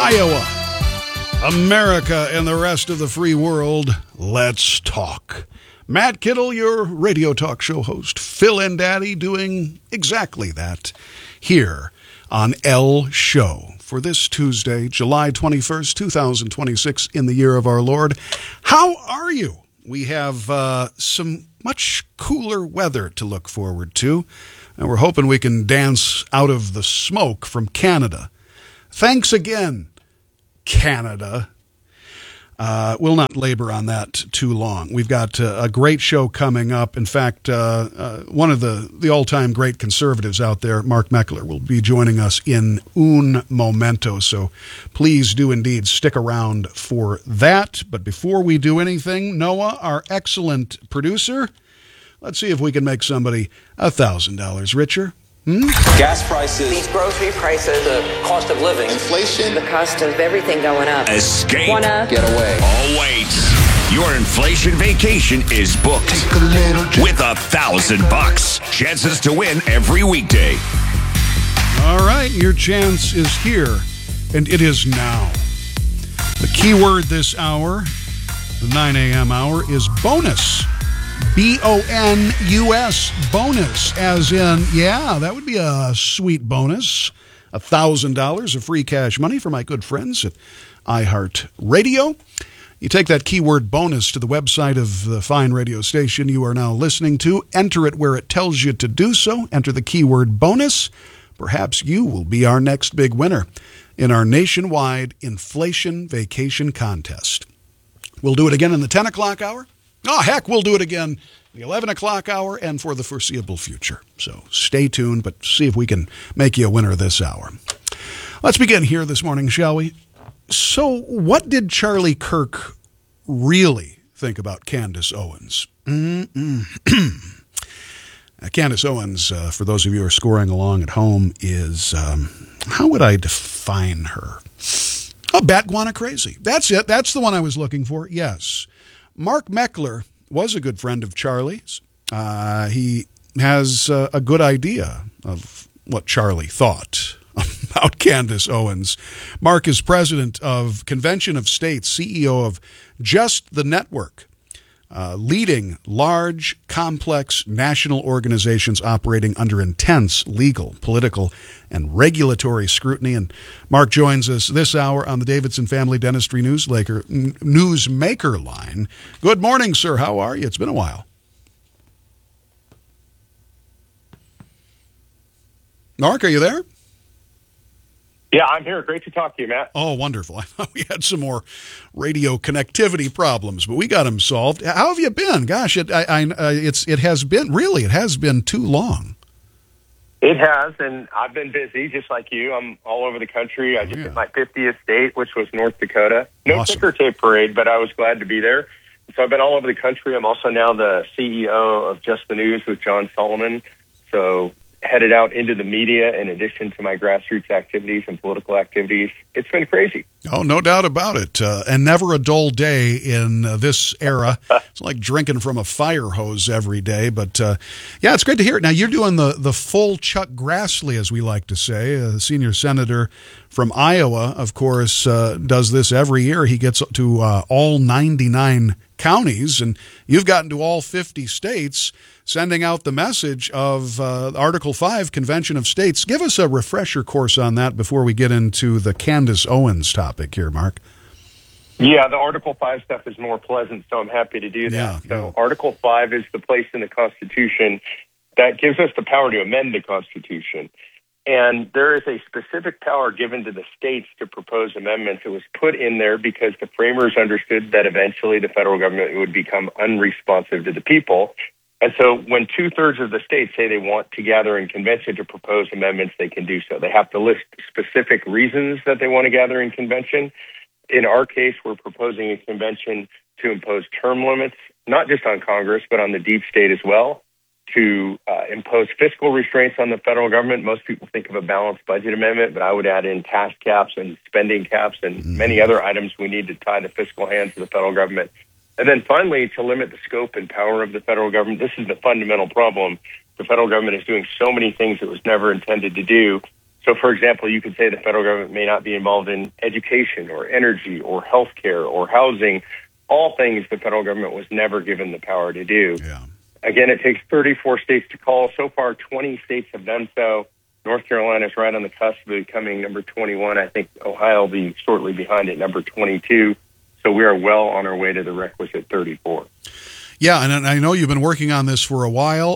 Iowa, America, and the rest of the free world, let's talk. Matt Kittle, your radio talk show host, fill-in daddy, doing exactly that here on El Show for this Tuesday, July 21st, 2026, in the year of our Lord. How are you? We have some much cooler weather to look forward to, and we're hoping we can dance out of the smoke from Canada. Thanks again, Canada. We'll not labor on that too long. We've got a great show coming up. In fact, one of the all-time great conservatives out there, Mark Meckler, will be joining us in un momento. So please do indeed stick around for that. But before we do anything, Noah, our excellent producer, let's see if we can make somebody $1,000 richer. Gas prices, these grocery prices, the cost of living, inflation, the cost of everything going up. Escape. Get away. Oh, wait. Your inflation vacation is booked with $1,000. Chances to win every weekday. All right, your chance is here, and it is now. The key word this hour, the 9 a.m. hour, is bonus. B-O-N-U-S, bonus, as in, yeah, that would be a sweet bonus. $1,000 of free cash money for my good friends at iHeartRadio. You take that keyword bonus to the website of the fine radio station you are now listening to. Enter it where it tells you to do so. Enter the keyword bonus. Perhaps you will be our next big winner in our nationwide inflation vacation contest. We'll do it again in the 10 o'clock hour. Oh, heck, we'll do it again the 11 o'clock hour and for the foreseeable future. So stay tuned, but see if we can make you a winner this hour. Let's begin here this morning, shall we? So what did Charlie Kirk really think about Candace Owens? Candace Owens, for those of you who are scoring along at home, is, how would I define her? Oh, bat guana crazy. That's it. That's the one I was looking for. Yes. Mark Meckler was a good friend of Charlie's. He has a good idea of what Charlie thought about Candace Owens. Mark is president of Convention of States, CEO of Just the Network, leading large, complex national organizations operating under intense legal, political, and regulatory scrutiny. And Mark joins us this hour on the Davidson Family Dentistry Newsmaker line. Good morning, sir. How are you? It's been a while. Mark, are you there? Yeah, I'm here. Great to talk to you, Matt. Oh, wonderful. I thought we had some more radio connectivity problems, but we got them solved. How have you been? Gosh, it has been too long. It has, and I've been busy, just like you. I'm all over the country. I just hit my 50th state, which was North Dakota. No Awesome. ticker tape parade, but I was glad to be there. So I've been all over the country. I'm also now the CEO of Just the News with John Solomon. So headed out into the media in addition to my grassroots activities and political activities. It's been crazy. Oh, no doubt about it. And never a dull day in this era. It's like drinking from a fire hose every day. But, yeah, it's great to hear it. Now, you're doing the full Chuck Grassley, as we like to say. The senior senator from Iowa, of course, does this every year. He gets to all 99 counties, and you've gotten to all 50 states, sending out the message of Article 5, Convention of States. Give us a refresher course on that before we get into the Candace Owens topic here, Mark. Yeah, the Article 5 stuff is more pleasant, so I'm happy to do that. Yeah, So Article 5 is the place in the Constitution that gives us the power to amend the Constitution. And there is a specific power given to the states to propose amendments. It was put in there because the framers understood that eventually the federal government would become unresponsive to the people. And so when 2/3 of the states say they want to gather in convention to propose amendments, they can do so. They have to list specific reasons that they want to gather in convention. In our case, we're proposing a convention to impose term limits, not just on Congress, but on the deep state as well, to impose fiscal restraints on the federal government. Most people think of a balanced budget amendment, but I would add in tax caps and spending caps and many other items we need to tie the fiscal hands of the federal government. And then finally, to limit the scope and power of the federal government. This is the fundamental problem. The federal government is doing so many things it was never intended to do. So, for example, you could say the federal government may not be involved in education or energy or healthcare or housing, all things the federal government was never given the power to do. Yeah. Again, it takes 34 states to call. So far, 20 states have done so. North Carolina is right on the cusp of becoming number 21. I think Ohio will be shortly behind at number 22. So we are well on our way to the requisite 34. Yeah, and I know you've been working on this for a while.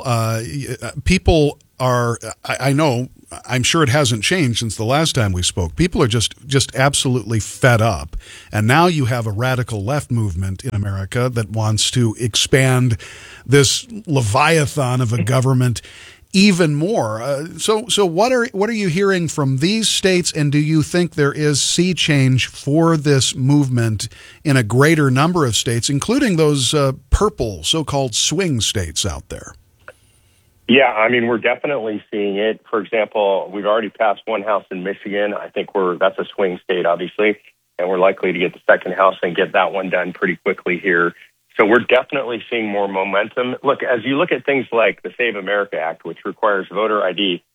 People are, I know, I'm sure it hasn't changed since the last time we spoke. People are just absolutely fed up. And now you have a radical left movement in America that wants to expand this leviathan of a government even more. So what are you hearing from these states, and do you think there is sea change for this movement in a greater number of states, including those purple so-called swing states out there? Yeah, I mean, we're definitely seeing it. For example, we've already passed one house in Michigan. I think that's a swing state, obviously, and we're likely to get the second house and get that one done pretty quickly here. So we're definitely seeing more momentum. Look, as you look at things like the Save America Act, which requires voter ID,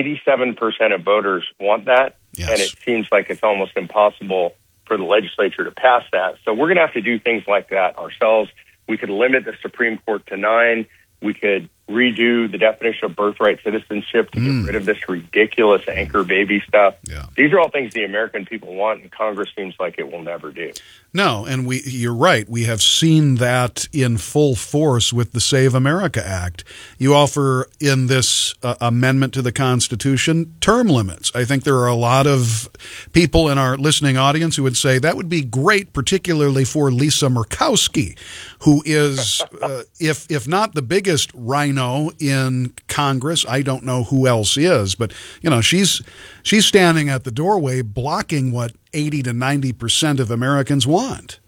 87% of voters want that, yes. And it seems like it's almost impossible for the legislature to pass that. So we're going to have to do things like that ourselves. We could limit the Supreme Court to 9. We could redo the definition of birthright citizenship to get rid of this ridiculous anchor baby stuff. Yeah. These are all things the American people want, and Congress seems like it will never do. No, and you're right. We have seen that in full force with the Save America Act. You offer in this amendment to the Constitution term limits. I think there are a lot of people in our listening audience who would say that would be great, particularly for Lisa Murkowski, who is, if not the biggest rhino in Congress, I don't know who else is, but she's standing at the doorway blocking what 80 to 90% of Americans want.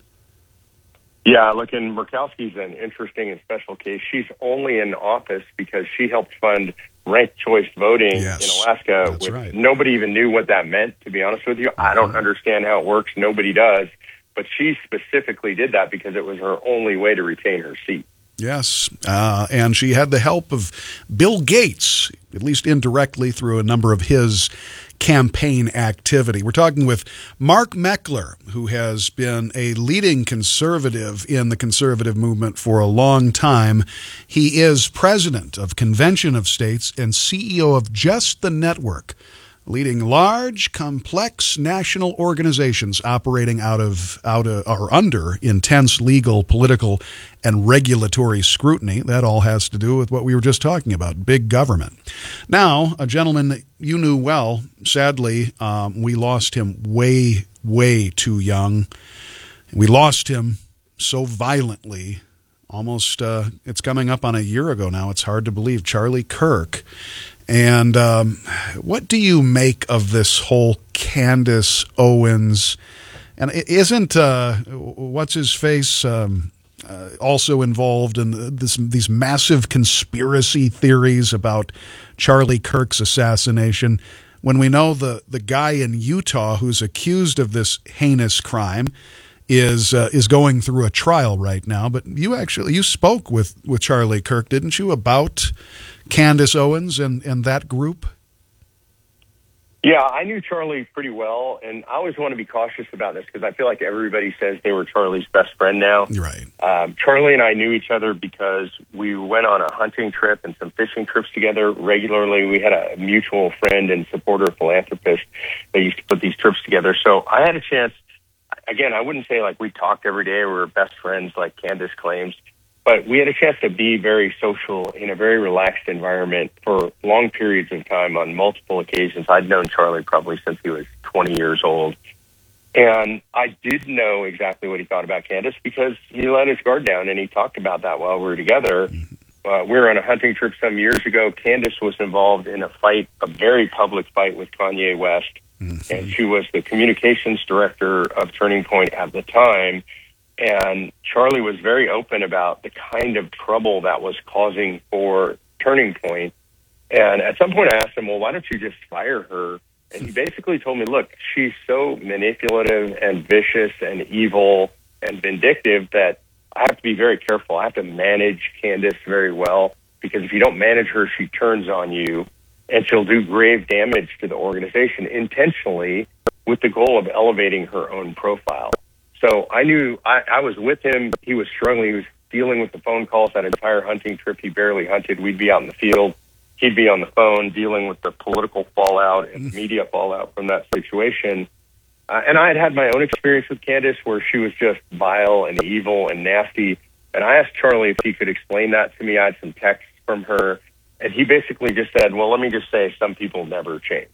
Yeah, look, and Murkowski's an interesting and special case. She's only in office because she helped fund ranked choice voting in Alaska. That's right. Nobody even knew what that meant, to be honest with you. I don't understand how it works. Nobody does. But she specifically did that because it was her only way to retain her seat. Yes, and she had the help of Bill Gates, at least indirectly through a number of his campaign activity. We're talking with Mark Meckler, who has been a leading conservative in the conservative movement for a long time. He is president of Convention of States and CEO of Just the Network, leading large, complex national organizations operating out of or under intense legal, political, and regulatory scrutiny. That all has to do with what we were just talking about, big government. Now, a gentleman that you knew well, sadly, we lost him way, way too young. We lost him so violently. Almost, it's coming up on a year ago now. It's hard to believe. Charlie Kirk. And what do you make of this whole Candace Owens? And isn't what's his face also involved in these massive conspiracy theories about Charlie Kirk's assassination? When we know the guy in Utah who's accused of this heinous crime is going through a trial right now. But you spoke with Charlie Kirk, didn't you, about Candace Owens and that group? Yeah, I knew Charlie pretty well, and I always want to be cautious about this because I feel like everybody says they were Charlie's best friend now. Right. Charlie and I knew each other because we went on a hunting trip and some fishing trips together regularly. We had a mutual friend and supporter philanthropist that used to put these trips together. So I had a chance. Again, I wouldn't say like we talked every day. We were best friends like Candace claims. But we had a chance to be very social in a very relaxed environment for long periods of time on multiple occasions. I'd known Charlie probably since he was 20 years old. And I did know exactly what he thought about Candace because he let his guard down and he talked about that while we were together. We were on a hunting trip some years ago. Candace was involved in a fight, a very public fight with Kanye West. Mm-hmm. And she was the communications director of Turning Point at the time. And Charlie was very open about the kind of trouble that was causing for Turning Point. And at some point I asked him, well, why don't you just fire her? And he basically told me, look, she's so manipulative and vicious and evil and vindictive that I have to be very careful. I have to manage Candace very well because if you don't manage her, she turns on you. and she'll do grave damage to the organization intentionally with the goal of elevating her own profile. So I knew I was with him. He was struggling. He was dealing with the phone calls that entire hunting trip. He barely hunted. We'd be out in the field. He'd be on the phone dealing with the political fallout and media fallout from that situation. And I had my own experience with Candace where she was just vile and evil and nasty. And I asked Charlie if he could explain that to me. I had some texts from her. And he basically just said, well, let me just say some people never change.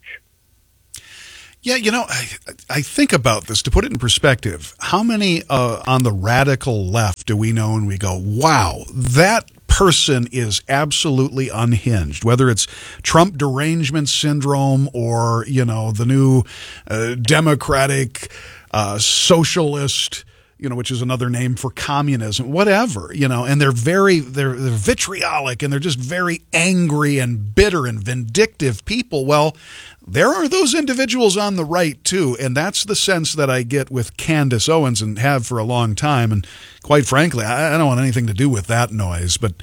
Yeah, I think about this, to put it in perspective. How many on the radical left do we know and we go, wow, that person is absolutely unhinged, whether it's Trump derangement syndrome or, the new democratic socialist, which is another name for communism, whatever, and they're vitriolic and they're just very angry and bitter and vindictive people. Well, there are those individuals on the right, too, and that's the sense that I get with Candace Owens and have for a long time. And quite frankly, I don't want anything to do with that noise. But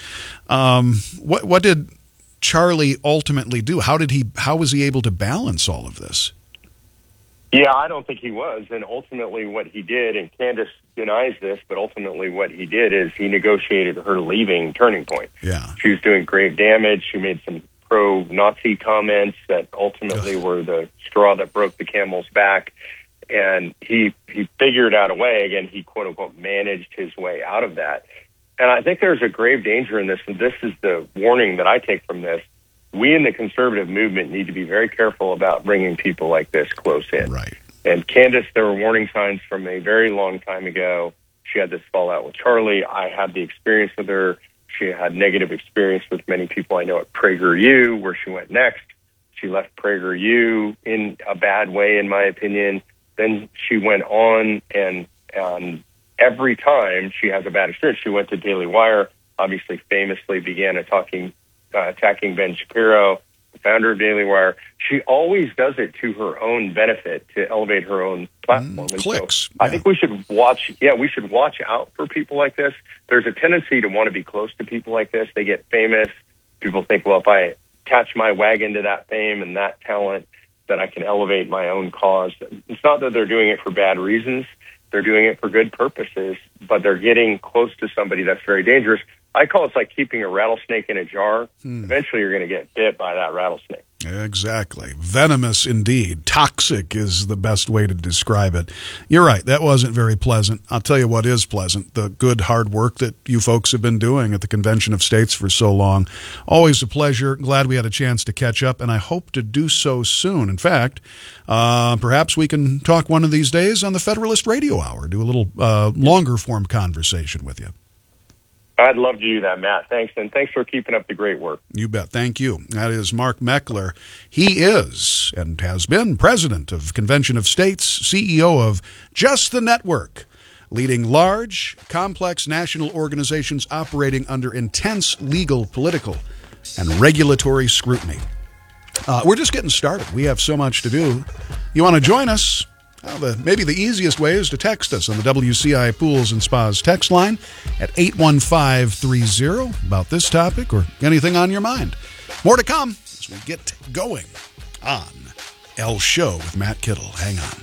what did Charlie ultimately do? How was he able to balance all of this? Yeah, I don't think he was. And ultimately what he did, and Candace denies this, but ultimately what he did is he negotiated her leaving Turning Point. Yeah. She was doing grave damage. She made some pro-Nazi comments that ultimately were the straw that broke the camel's back. And he figured out a way. Again, he, quote-unquote, managed his way out of that. And I think there's a grave danger in this, and this is the warning that I take from this. We in the conservative movement need to be very careful about bringing people like this close in. Right. And Candace, there were warning signs from a very long time ago. She had this fallout with Charlie. I had the experience with her. She had negative experience with many people I know at PragerU, where she went next. She left PragerU in a bad way, in my opinion. Then she went on, and every time she has a bad experience, she went to Daily Wire, obviously famously began attacking Ben Shapiro, the founder of Daily Wire. She always does it to her own benefit, to elevate her own platform. Clicks. So I think we should watch out for people like this. There's a tendency to want to be close to people like this. They get famous. People think, well, if I attach my wagon to that fame and that talent, that I can elevate my own cause. It's not that they're doing it for bad reasons. They're doing it for good purposes, but they're getting close to somebody that's very dangerous. I call it like keeping a rattlesnake in a jar. Eventually, you're going to get bit by that rattlesnake. Exactly. Venomous indeed. Toxic is the best way to describe it. You're right. That wasn't very pleasant. I'll tell you what is pleasant. The good, hard work that you folks have been doing at the Convention of States for so long. Always a pleasure. Glad we had a chance to catch up, and I hope to do so soon. In fact, perhaps we can talk one of these days on the Federalist Radio Hour, do a little longer form conversation with you. I'd love to do that, Matt. Thanks, and thanks for keeping up the great work. You bet. Thank you. That is Mark Meckler. He is and has been president of Convention of States, CEO of Just the Network, leading large, complex national organizations operating under intense legal, political, and regulatory scrutiny. We're just getting started. We have so much to do. You want to join us? Well, maybe the easiest way is to text us on the WCI Pools and Spas text line at 81530 about this topic or anything on your mind. More to come as we get going on El Show with Matt Kittle. Hang on.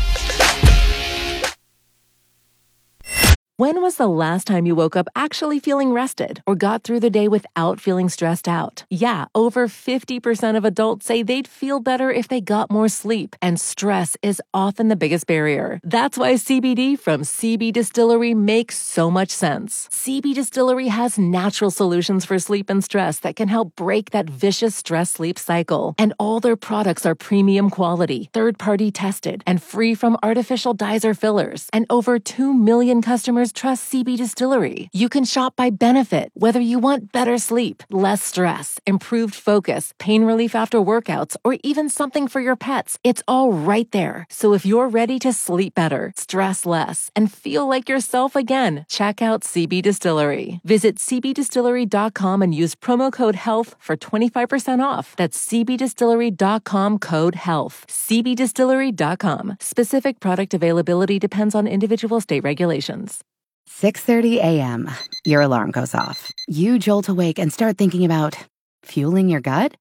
When was the last time you woke up actually feeling rested or got through the day without feeling stressed out? Yeah, over 50% of adults say they'd feel better if they got more sleep, and stress is often the biggest barrier. That's why CBD from CB Distillery makes so much sense. CB Distillery has natural solutions for sleep and stress that can help break that vicious stress-sleep cycle. And all their products are premium quality, third-party tested, and free from artificial dyes or fillers. And over 2 million customers trust CB Distillery. You can shop by benefit, whether you want better sleep, less stress, improved focus, pain relief after workouts, or even something for your pets. It's all right there. So if you're ready to sleep better, stress less, and feel like yourself again, check out CB Distillery. Visit cbdistillery.com and use promo code HEALTH for 25% off. That's cbdistillery.com, code HEALTH. cbdistillery.com. Specific product availability depends on individual state regulations. 6:30 a.m. Your alarm goes off. You jolt awake and start thinking about fueling your gut?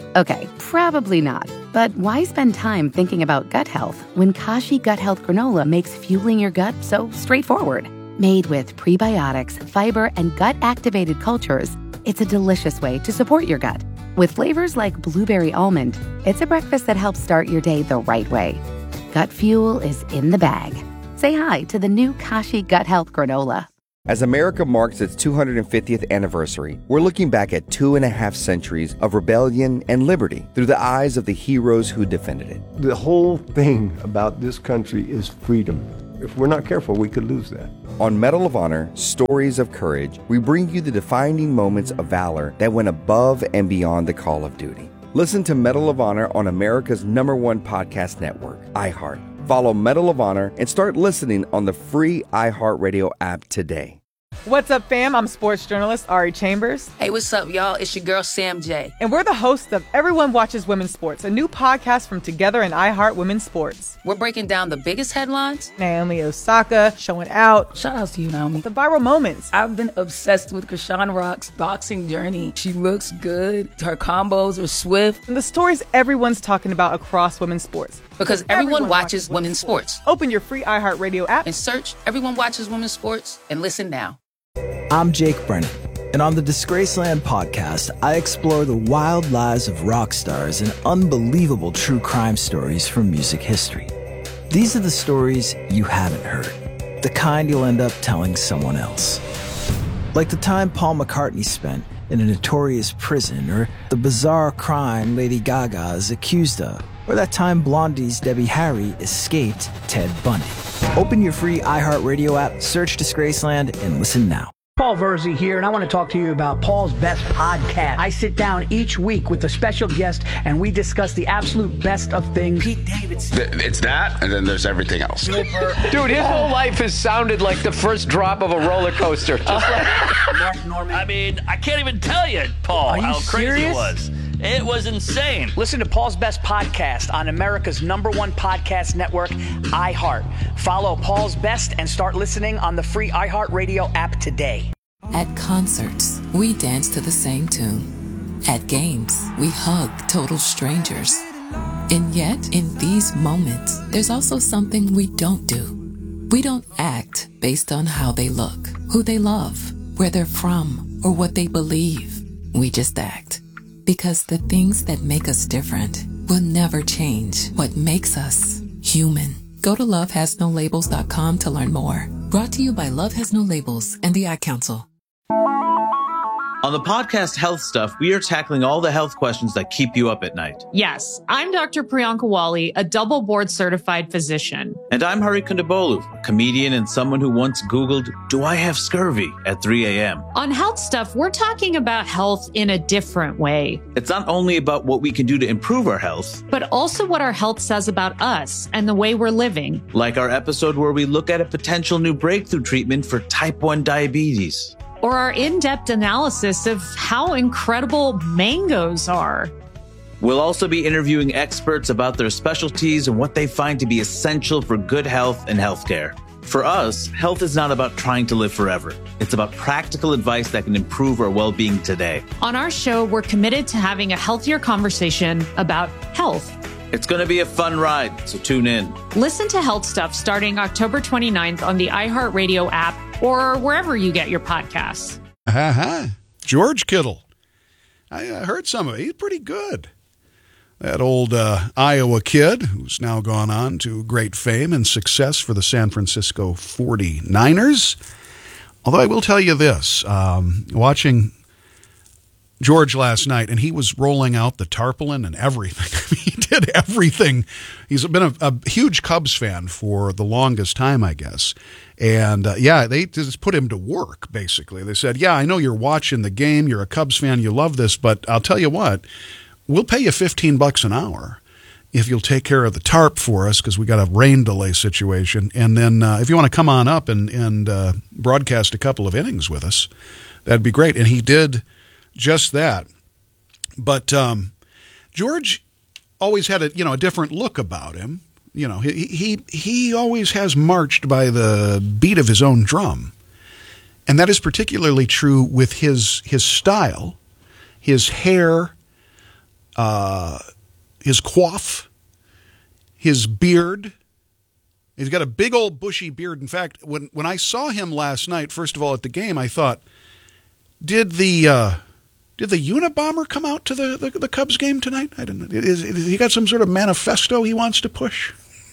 Okay, probably not. But why spend time thinking about gut health when Kashi Gut Health Granola makes fueling your gut so straightforward? Made with prebiotics, fiber, and gut-activated cultures, it's a delicious way to support your gut. With flavors like blueberry almond, it's a breakfast that helps start your day the right way. Gut fuel is in the bag. Say hi to the new Kashi Gut Health Granola. As America marks its 250th anniversary, we're looking back at 2.5 centuries of rebellion and liberty through the eyes of the heroes who defended it. The whole thing about this country is freedom. If we're not careful, we could lose that. On Medal of Honor, Stories of Courage, we bring you the defining moments of valor that went above and beyond the call of duty. Listen to Medal of Honor on America's #1 podcast network, iHeart. Follow Medal of Honor and start listening on the free iHeartRadio app today. What's up, fam? I'm sports journalist Ari Chambers. Hey, what's up, y'all? It's your girl, Sam J. And we're the hosts of Everyone Watches Women's Sports, a new podcast from Together and iHeart Women's Sports. We're breaking down the biggest headlines. Naomi Osaka showing out. Shout out to you, Naomi. The viral moments. I've been obsessed with Krishan Rock's boxing journey. She looks good. Her combos are swift. And the stories everyone's talking about across women's sports. Because everyone watches women's sports. Open your free iHeartRadio app and search Everyone Watches Women's Sports and listen now. I'm Jake Brennan, and on the Disgraceland podcast, I explore the wild lives of rock stars and unbelievable true crime stories from music history. These are the stories you haven't heard, the kind you'll end up telling someone else. Like the time Paul McCartney spent in a notorious prison, or the bizarre crime Lady Gaga is accused of, or that time Blondie's Debbie Harry escaped Ted Bundy. Open your free iHeartRadio app, search Disgraceland, and listen now. Paul Verzi here, and I want to talk to you about Paul's Best Podcast. I sit down each week with a special guest, and we discuss the absolute best of things. Pete Davidson. It's that, and then there's everything else. Dude, his whole life has sounded like the first drop of a roller coaster. Just like Mark Norman. I mean, I can't even tell you, Paul, how crazy it was. It was insane. Listen to Paul's Best Podcast on America's #1 podcast network, iHeart. Follow Paul's Best and start listening on the free iHeartRadio app today. At concerts, we dance to the same tune. At games, we hug total strangers. And yet, in these moments, there's also something we don't do. We don't act based on how they look, who they love, where they're from, or what they believe. We just act. Because the things that make us different will never change what makes us human. Go to lovehasnolabels.com to learn more. Brought to you by Love Has No Labels and the Ad Council. On the podcast Health Stuff, we are tackling all the health questions that keep you up at night. Yes, I'm Dr. Priyanka Wali, a double board certified physician. And I'm Hari Kondabolu, a comedian and someone who once Googled, "Do I have scurvy?" at 3 a.m. On Health Stuff, we're talking about health in a different way. It's not only about what we can do to improve our health, but also what our health says about us and the way we're living. Like our episode where we look at a potential new breakthrough treatment for type 1 diabetes. Or our in-depth analysis of how incredible mangoes are. We'll also be interviewing experts about their specialties and what they find to be essential for good health and healthcare. For us, health is not about trying to live forever. It's about practical advice that can improve our well-being today. On our show, we're committed to having a healthier conversation about health. It's going to be a fun ride, so tune in. Listen to Health Stuff starting October 29th on the iHeartRadio app or wherever you get your podcasts. George Kittle. I heard some of it. He's pretty good. That old Iowa kid who's now gone on to great fame and success for the San Francisco 49ers. Although I will tell you this, watching George last night, and he was rolling out the tarpaulin and everything. I mean, he did everything. He's been a huge Cubs fan for the longest time, I guess. And, they just put him to work, basically. They said, I know you're watching the game. You're a Cubs fan. You love this. But I'll tell you what, we'll pay you $15 an hour if you'll take care of the tarp for us, because we got a rain delay situation. And then if you want to come on up and broadcast a couple of innings with us, that'd be great. And he did just that. But George always had a different look about him. He always has marched by the beat of his own drum. And that is particularly true with his style, his hair, his coif, his beard. He's got a big old bushy beard. In fact, when I saw him last night, first of all at the game, I thought, did the Unabomber come out to the Cubs game tonight? I don't know. Is he got some sort of manifesto he wants to push?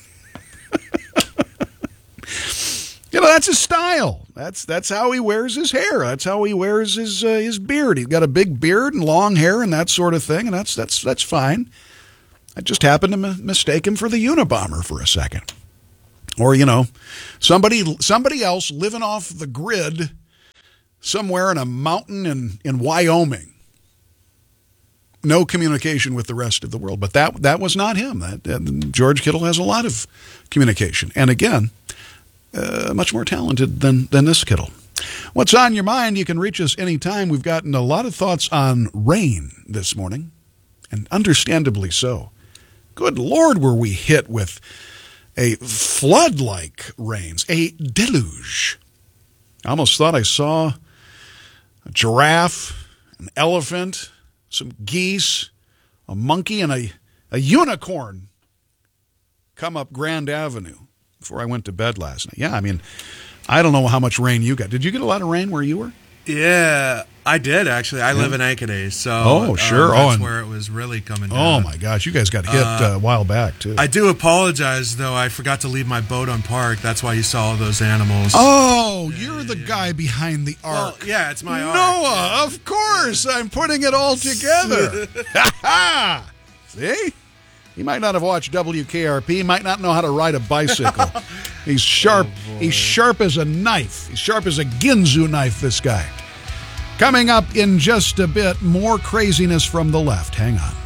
That's his style. That's how he wears his hair. That's how he wears his beard. He's got a big beard and long hair and that sort of thing, and that's fine. I just happened to mistake him for the Unabomber for a second. Or, somebody else living off the grid somewhere in a mountain in Wyoming. No communication with the rest of the world. But that was not him. George Kittle has a lot of communication. And again, much more talented than this Kittle. What's on your mind? You can reach us anytime. We've gotten a lot of thoughts on rain this morning, and understandably so. Good Lord, were we hit with a flood-like rains, a deluge. I almost thought I saw a giraffe, an elephant, some geese, a monkey, and a unicorn come up Grand Avenue before I went to bed last night. Yeah, I don't know how much rain you got. Did you get a lot of rain where you were? Yeah, I did, actually. I live in Ankeny, so sure. That's where it was really coming down. Oh, my gosh. You guys got hit a while back, too. I do apologize, though. I forgot to leave my boat unparked. That's why you saw all those animals. Oh, you're the guy behind the ark. Well, yeah, it's my ark. Noah, of course. I'm putting it all together. See? He might not have watched WKRP. He might not know how to ride a bicycle. He's sharp. He's sharp as a knife. He's sharp as a Ginsu knife, this guy. Coming up in just a bit, more craziness from the left. Hang on.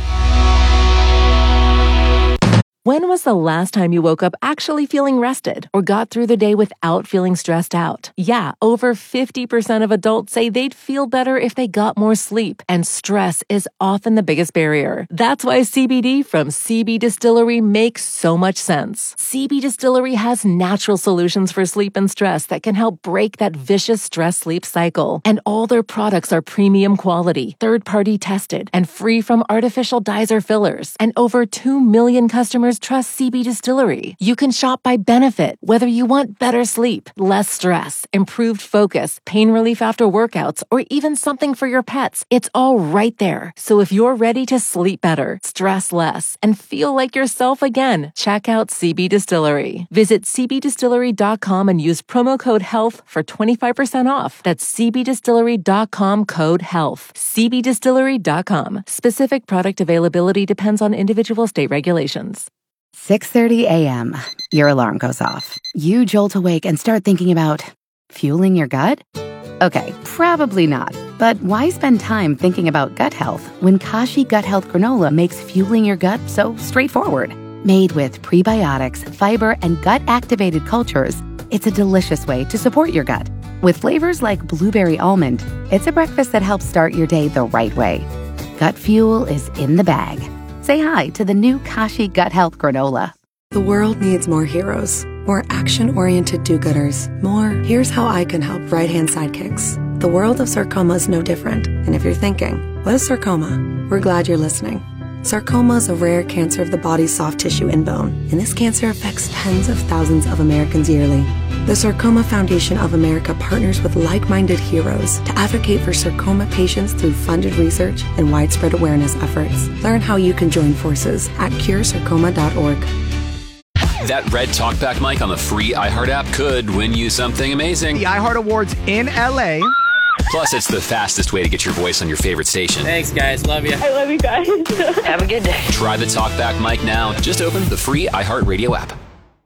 When was the last time you woke up actually feeling rested or got through the day without feeling stressed out? Yeah, over 50% of adults say they'd feel better if they got more sleep, and stress is often the biggest barrier. That's why CBD from CB Distillery makes so much sense. CB Distillery has natural solutions for sleep and stress that can help break that vicious stress-sleep cycle. And all their products are premium quality, third-party tested, and free from artificial dyes or fillers. And over 2 million customers trust CB Distillery. You can shop by benefit, whether you want better sleep, less stress, improved focus, pain relief after workouts, or even something for your pets. It's all right there. So if you're ready to sleep better, stress less, and feel like yourself again, check out CB Distillery. Visit cbdistillery.com and use promo code HEALTH for 25% off. That's cbdistillery.com, code HEALTH. cbdistillery.com. Specific product availability depends on individual state regulations. 6:30 a.m. Your alarm goes off. You jolt awake and start thinking about fueling your gut? Okay, probably not. But why spend time thinking about gut health when Kashi Gut Health Granola makes fueling your gut so straightforward? Made with prebiotics, fiber, and gut-activated cultures, it's a delicious way to support your gut. With flavors like blueberry almond, it's a breakfast that helps start your day the right way. Gut fuel is in the bag. Say hi to the new Kashi Gut Health Granola. The world needs more heroes, more action-oriented do-gooders, more here's how I can help right-hand sidekicks. The world of sarcoma is no different. And if you're thinking, what is sarcoma? We're glad you're listening. Sarcoma is a rare cancer of the body's soft tissue and bone, and this cancer affects tens of thousands of Americans yearly. The Sarcoma Foundation of America partners with like-minded heroes to advocate for sarcoma patients through funded research and widespread awareness efforts. Learn how you can join forces at curesarcoma.org. That red talkback mic on the free iHeart app could win you something amazing. The iHeart Awards in LA. Plus, it's the fastest way to get your voice on your favorite station. Thanks, guys. Love you. I love you guys. Have a good day. Try the talkback mic now. Just open the free iHeartRadio app.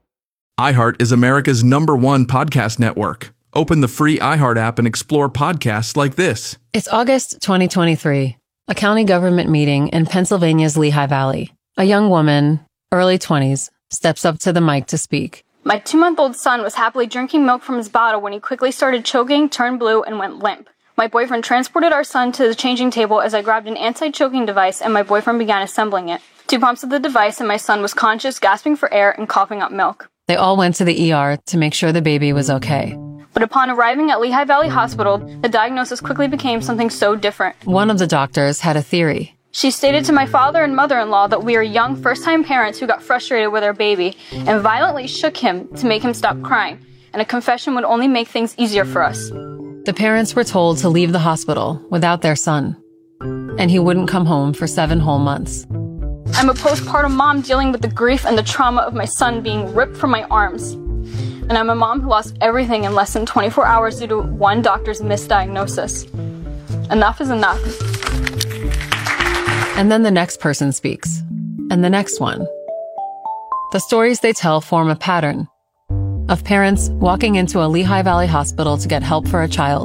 iHeart is America's #1 podcast network. Open the free iHeart app and explore podcasts like this. It's August 2023, a county government meeting in Pennsylvania's Lehigh Valley. A young woman, early 20s, steps up to the mic to speak. My 2-month-old son was happily drinking milk from his bottle when he quickly started choking, turned blue, and went limp. My boyfriend transported our son to the changing table as I grabbed an anti-choking device and my boyfriend began assembling it. 2 pumps of the device and my son was conscious, gasping for air, and coughing up milk. They all went to the ER to make sure the baby was okay. But upon arriving at Lehigh Valley Hospital, the diagnosis quickly became something so different. One of the doctors had a theory. She stated to my father and mother-in-law that we are young first-time parents who got frustrated with our baby and violently shook him to make him stop crying, and a confession would only make things easier for us. The parents were told to leave the hospital without their son, and he wouldn't come home for 7 whole months. I'm a postpartum mom dealing with the grief and the trauma of my son being ripped from my arms. And I'm a mom who lost everything in less than 24 hours due to one doctor's misdiagnosis. Enough is enough. And then the next person speaks, and the next one. The stories they tell form a pattern of parents walking into a Lehigh Valley hospital to get help for a child